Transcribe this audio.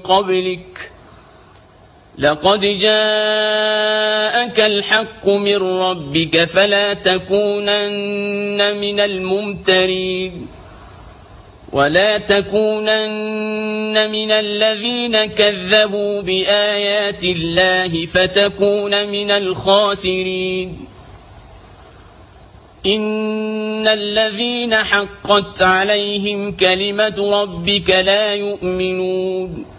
قبلك لقد جاءك الحق من ربك فلا تكونن من الممترين ولا تكونن من الذين كذبوا بآيات الله فتكون من الخاسرين إن الذين حقت عليهم كلمة ربك لا يؤمنون